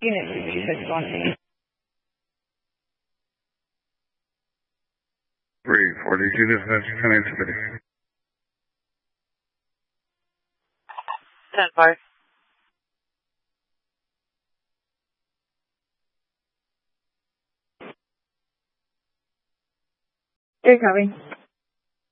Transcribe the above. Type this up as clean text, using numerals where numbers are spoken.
Unit 261. 342 dispatch, 10 10-5. Good copy.